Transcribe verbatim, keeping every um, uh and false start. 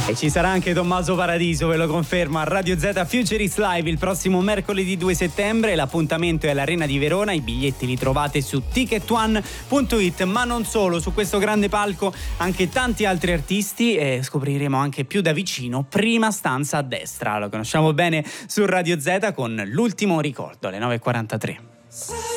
E ci sarà anche Tommaso Paradiso, ve lo confermo, a Radio Z Futurist Live il prossimo mercoledì due settembre. L'appuntamento è all'Arena di Verona, i biglietti li trovate su ticket one punto it. Ma non solo, su questo grande palco anche tanti altri artisti e scopriremo anche più da vicino Prima Stanza a Destra. Lo conosciamo bene su Radio Z con L'ultimo ricordo alle nove e quarantatré.